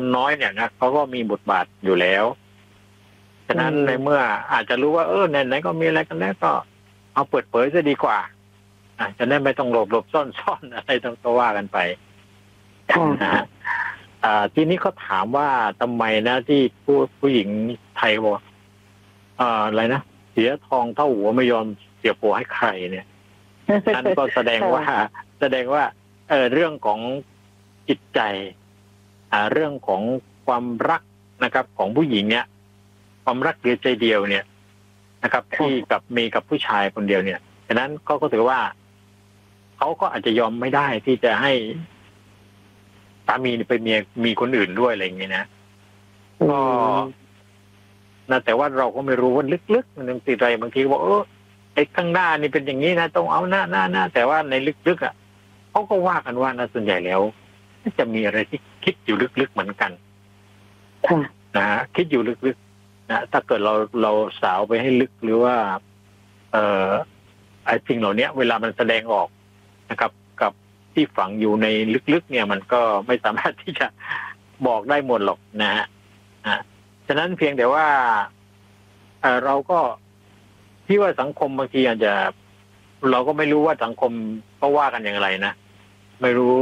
นน้อยเนี่ยนะเขาก็มีบทบาทอยู่แล้วฉะนั้นในเมื่ออาจจะรู้ว่าไหนๆก็มีอะไรกันแล้วก็เอาเปิดเผยซะดีกว่าจะได้ไม่ต้องหลบซ่อนอะไรต้องว่ากันไปนะฮะทีนี้เขาถามว่าทำไมนะที่ผู้หญิงไทยบอกอะไรนะเสียทองเท่าหัวไม่ยอมเสียผัวให้ใครเนี่ยนั่นก็แสดงว่าเรื่องของจิตใจเรื่องของความรักนะครับของผู้หญิงเนี่ยความรักเดียวใจเดียวเนี่ยนะครับที่มีกับผู้ชายคนเดียวเนี่ยฉะนั้นก็ถือว่าเขาก็อาจจะยอมไม่ได้ที่จะให้สามีไปมีคนอื่นด้วยอะไรอย่างเงี้ยนะก็แต่ว่าเราก็ไม่รู้ว่าลึกๆมันติดอะไรบางทีบอกไอ้ข้างหน้านี่เป็นอย่างนี้นะต้องเอาหน้าแต่ว่าในลึกๆเขาก็ว่ากันว่านะส่วนใหญ่แล้วจะมีอะไรที่คิดอยู่ลึกๆเหมือนกันนะคิดอยู่ลึกๆนะถ้าเกิดเราสาวไปให้ลึกหรือว่าไอ้สิ่งเหล่านี้เวลามันแสดงออกนะครับกับที่ฝังอยู่ในลึกๆเนี่ยมันก็ไม่สามารถที่จะบอกได้หมดหรอกนะฮะฉะนั้นเพียงแต่ว่าเราก็ที่ว่าสังคมบางทีอาจจะเราก็ไม่รู้ว่าสังคมเขาว่ากันอย่างไรนะไม่รู้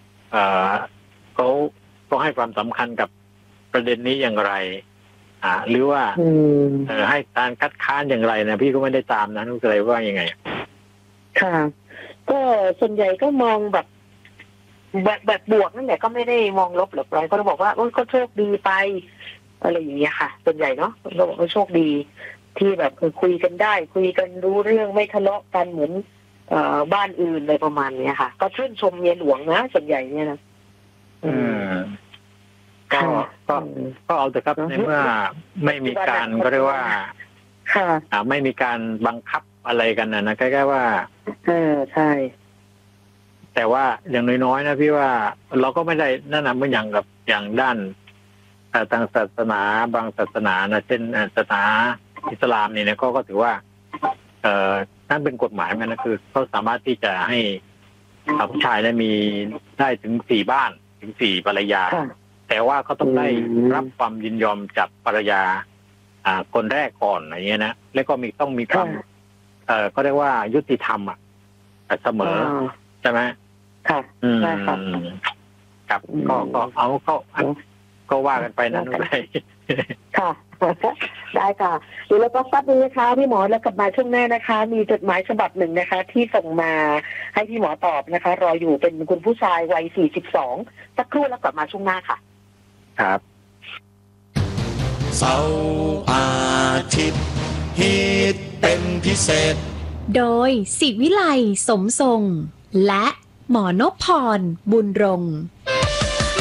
เขาให้ความสำคัญกับประเด็นนี้อย่างไรหรือว่าให้การคัดค้านอย่างไรนะพี่ก็ไม่ได้ตามนะนุ้ยว่ายังไงค่ะก็ส่วนใหญ่ก็มองแบบบวกนั่นแหละก็ไม่ได้มองลบหรอกก็บอกว่าก็โชคดีไปอะไรอย่างเงี้ยค่ะส่วนใหญ่เนาะเราบอกว่าโชคดีที่แบบคุยกันได้คุยกันรู้เรื่องไม่ทะเลาะกันเหมือนบ้านอื่นอะไรประมาณนี้ค่ะก็ชื่นชมเมียหลวงนะส่วนใหญ่เนี่ยนะก็เอาแต่ครับในเมื่อไม่มีการก็เรียกว่าไม่มีการบังคับอะไรกันนะใกล้ๆว่าใช่แต่ว่าอย่างน้อยๆนะพี่ว่าเราก็ไม่ได้นั่นนะเหมือนอย่างด้านทางศาสนาบางศาสนานะเช่นศาสนาอิสลามนี่นะก็ถือว่านั่นเป็นกฎหมายมันนะคือเขาสามารถที่จะให้ผู้ชายได้ถึง4 บ้านถึง4 ภรรยาแต่ว่าเขาต้องได้รับความยินยอมจากภรรยาคนแรกก่อนอย่างเงี้ยนะแล้วก็ต้องมีความก็เรียกว่ายุติธรรมเสมอใช่ไหมค่ะใช่ครับครับก็เอาก็ว่ากันไปนะนุ้ยค่ะได้ค่ะเดี๋ยวเราก็ซับเลยนะคะพี่หมอแล้วกลับมาช่วงหน้านะคะมีจดหมายฉบับหนึ่งนะคะที่ส่งมาให้พี่หมอตอบนะคะรออยู่เป็นคุณผู้ชายวัย42สักครู่แล้วกลับมาช่วงหน้าค่ะครับเสาร์อาทิตย์ฮิตเป็นพิเศษโดยศิวิไลสมทรงและหมอนพพรบุญรงค์